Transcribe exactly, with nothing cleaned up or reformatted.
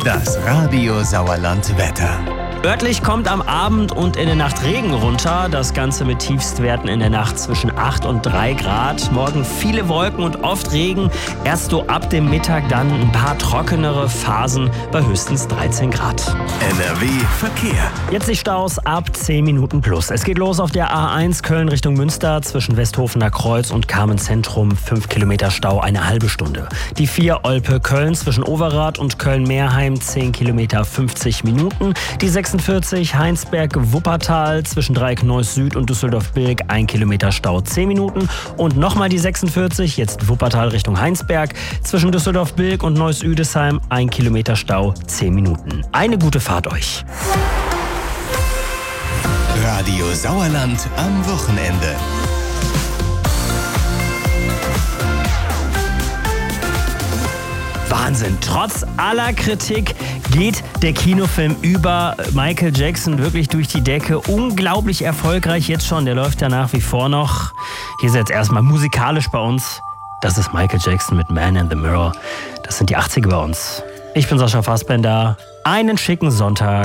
Das Radio Sauerland Wetter. Örtlich kommt am Abend und in der Nacht Regen runter. Das Ganze mit Tiefstwerten in der Nacht zwischen acht und drei Grad. Morgen viele Wolken und oft Regen. Erst so ab dem Mittag dann ein paar trockenere Phasen bei höchstens dreizehn Grad. N R W Verkehr. Jetzt die Staus ab zehn Minuten plus. Es geht los auf der A eins Köln Richtung Münster zwischen Westhofener Kreuz und Carmen-Zentrum. fünf Kilometer Stau, eine halbe Stunde. Die vier Olpe Köln zwischen Overath und Köln-Meerheim zehn Kilometer, fünfzig Minuten. Die sechsundvierzig Heinsberg-Wuppertal zwischen Dreieck-Neuss Süd und Düsseldorf-Bilk ein Kilometer Stau, zehn Minuten. Und nochmal die sechsundvierzig, jetzt Wuppertal Richtung Heinsberg zwischen Düsseldorf-Bilk und Neuss-Üdesheim ein Kilometer Stau, zehn Minuten. Eine gute Fahrt euch. Radio Sauerland am Wochenende. Wahnsinn. Trotz aller Kritik geht der Kinofilm über Michael Jackson wirklich durch die Decke. Unglaublich erfolgreich jetzt schon. Der läuft ja nach wie vor noch. Hier ist jetzt erstmal musikalisch bei uns. Das ist Michael Jackson mit Man in the Mirror. Das sind die achtziger bei uns. Ich bin Sascha Fassbender. Einen schicken Sonntag.